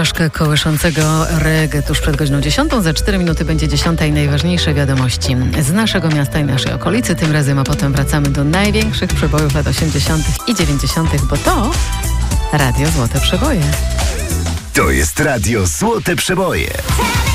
Troszkę kołyszącego reggae tuż przed godziną 10. Za 4 minuty będzie 10 i najważniejsze wiadomości z naszego miasta i naszej okolicy. Tym razem, a potem wracamy do największych przebojów lat 80. i 90., bo to Radio Złote Przeboje. To jest Radio Złote Przeboje.